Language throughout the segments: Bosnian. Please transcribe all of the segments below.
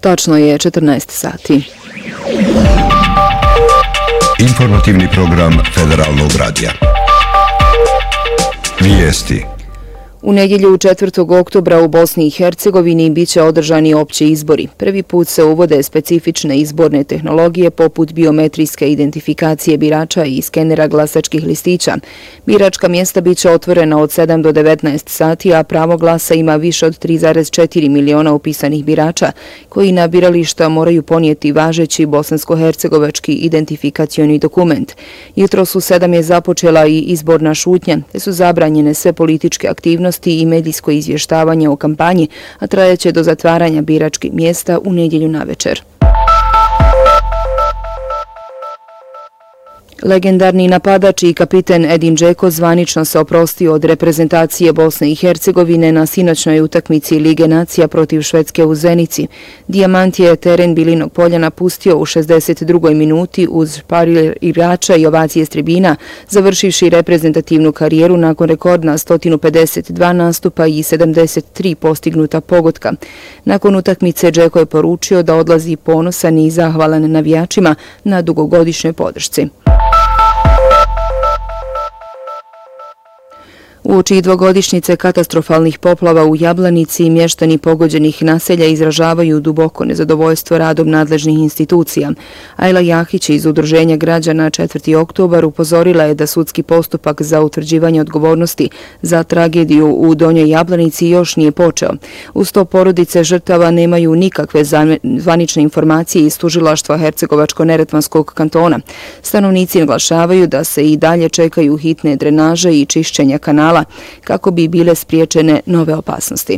Tačno je 14 sati. Informativni program Federalnog radija. Vijesti. U nedjelju 4. oktobra u Bosni i Hercegovini biće održani opći izbori. Prvi put se uvode specifične izborne tehnologije poput biometrijske identifikacije birača i skenera glasačkih listića. Biračka mjesta biće otvorena od 7 do 19 sati, a pravo glasa ima više od 3,4 miliona upisanih birača, koji na birališta moraju ponijeti važeći bosansko-hercegovački identifikacioni dokument. Jutros u 7 je započela i izborna šutnja, te su zabranjene sve političke aktivnosti i medijsko izvještavanje o kampanji, a trajaće do zatvaranja biračkih mjesta u nedjelju navečer. Legendarni napadač i kapiten Edin Džeko zvanično se oprostio od reprezentacije Bosne i Hercegovine na sinoćnoj utakmici Lige nacija protiv Švedske u Zenici. Dijamant je teren Bilinog polja napustio u 62. minuti uz par igrača i ovacije s tribina, završivši reprezentativnu karijeru nakon rekordna 152 nastupa i 73 postignuta pogotka. Nakon utakmice Džeko je poručio da odlazi ponosan i zahvalan navijačima na dugogodišnjoj podršci. Uoči dvogodišnjice katastrofalnih poplava u Jablanici, mještani pogođenih naselja izražavaju duboko nezadovoljstvo radom nadležnih institucija. Ajla Jahić iz Udruženja građana 4. oktobar upozorila je da sudski postupak za utvrđivanje odgovornosti za tragediju u Donjoj Jablanici još nije počeo. Uz to porodice žrtava nemaju nikakve zvanične informacije iz tužilaštva Hercegovačko-Neretvanskog kantona. Stanovnici naglašavaju da se i dalje čekaju hitne drenaže i čišćenja kanala kako bi bile spriječene nove opasnosti.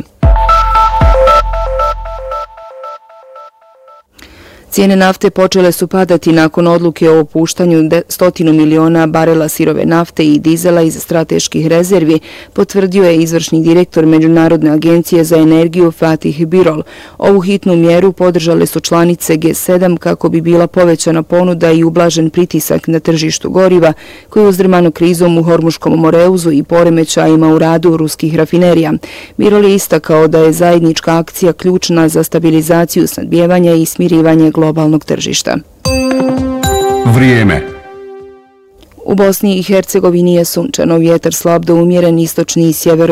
Cijene nafte počele su padati nakon odluke o opuštanju 100 miliona barela sirove nafte i dizela iz strateških rezervi, potvrdio je izvršni direktor Međunarodne agencije za energiju Fatih Birol. Ovu hitnu mjeru podržale su članice G7 kako bi bila povećana ponuda i ublažen pritisak na tržištu goriva, koji je uzdrmano krizom u Hormuškom moreuzu i poremećajima u radu ruskih rafinerija. Birol je istakao da je zajednička akcija ključna za stabilizaciju snabdijevanja i smirivanje globalnog tržišta. Vrijeme. U Bosni i Hercegovini je sunčano, vjetar slab do umjeren istočni i sjever